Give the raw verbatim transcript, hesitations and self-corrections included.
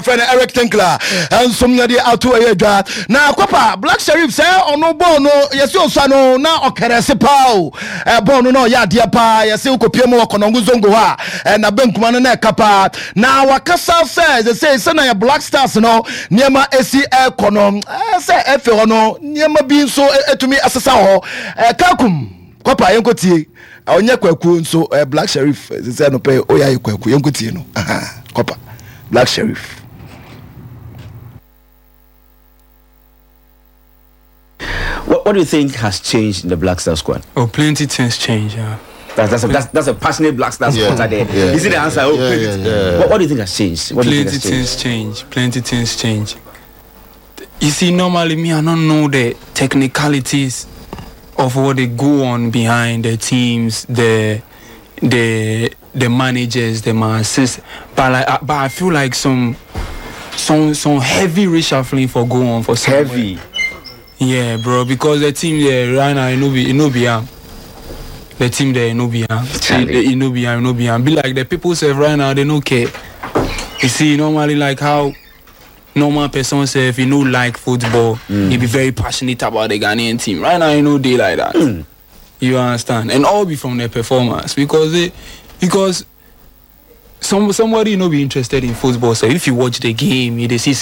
friend Eric Tinkler and some of the auto edra. Now, Papa Black Sheriff say on no bono, yes, you sano now or Keresipao, a bono no ya dear pa, yes, you could piemo kononguzongoa and a benkumana kapa. Now, Wakasa says, they say, son of Black Stars no, Niema S C L Konom, I say, F no, Niema being so to me as a sao, Kakum, Papa Yankoti, onye kwaku so Black Sheriff, they say no pay, oya kwaku, Yankoti no, aha, Papa Black Sheriff. What, what do you think has changed in the Black Star squad? Oh, plenty things change. Yeah. That's that's a, that's, that's a passionate Black Star Yeah. supporter there. Yeah. You see the answer? Oh, Yeah, plenty- yeah, yeah. What, what do you think has changed? What do you Plenty think has things changed? change. Plenty things change. You see, normally me, I don't know the technicalities of what they go on behind the teams, the the the managers, the man assist. But like, I, but I feel like some some some heavy reshuffling for go on for somewhere. Heavy. Yeah, bro, because the team there right now, it no be, it no be am. The team there, it no be am. Charlie. It, it no be am, it no be am. Be like the people say right now, they no care. You see, normally like how normal person say if you no like football, Mm. he be very passionate about the Ghanaian team. Right now, you know they like that. Mm. You understand? And all be from their performance because they, because some somebody you know be interested in football. So if you watch the game, you they see